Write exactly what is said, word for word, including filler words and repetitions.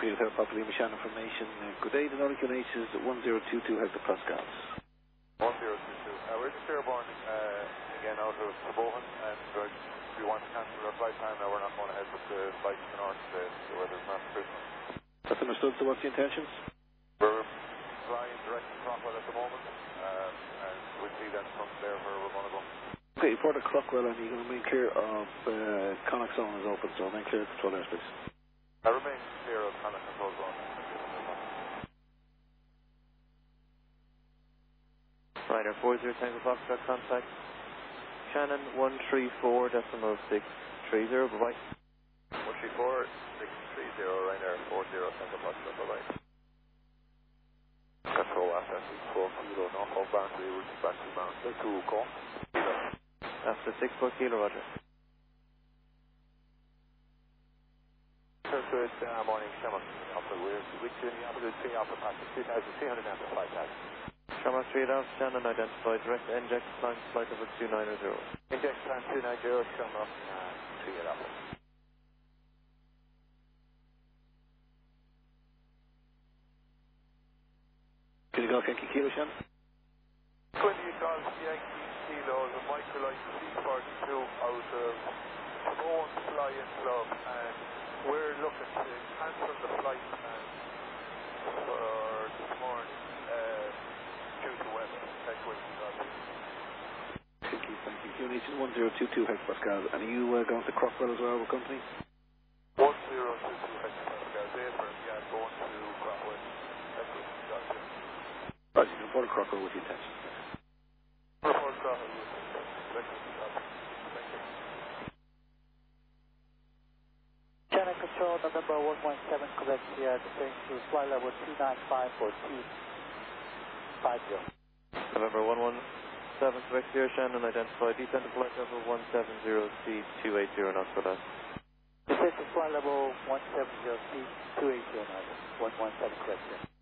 Nuclear Hotel Property Mission information. Uh, good day, the Nordic U N H is one zero two two hectopascals. one zero two two. Uh, we're just airborne uh, again out of Sabohan, and uh, we want to cancel our flight time. Now we're not going ahead with the flight to the north today, so the weather's not Christmas. That's understood, so what's the intentions? We're flying direct to Crockwell at the moment, uh, and we'll see then from there where we're going to go. Okay, for the Crockwell, and you're going to make clear of uh, Connacht zone is open, so make clear of control airspace. I remain clear of Connacht control zone. Ryder four zero Tango Foxtrot contact. Shannon one three four decimal six three zero, bye bye. one three four six three zero, Ryder four zero Tango Foxtrot, bye bye. Control assets is four kilo, Norfolk boundary, route back to Mount two, call. Kilo. After six four kilo, Roger. Good uh, morning, Shamrock. Alpha, we're with you in the altitude three Alpha passing two thousand three hundred after flight time. Shamrock three off, Shannon identified direct inject climb flight over two nine zero. Inject time two nine zero, Shamrock uh, three at Alpha. Can you go Yankee Kilo, Shannon? twenty Golf Yankee Kilo, the Microlite C forty-two out of Samoan Flying Club, and we're looking to cancel the flight plan for this morning uh, due to weather. Thank you. Thank you, thank you. U N H is one zero two two hectopascals, and are you uh, going to Crockwell as well, with company? one zero two two hectopascals, April, yeah, going to Crockwell. Thank you. Right, you can report Crockwell with the intentions. Report Crockwell with the intentions. Thank you. Channel Control, November one one seven, correct here, descending to flight level two nine five for two five zero. November one one seven, correct here, Shannon identified descent to flight level one seven zero C two eight zero, knots for that. Descend to flight level one seven zero C two eight zero, one one seven, correct here.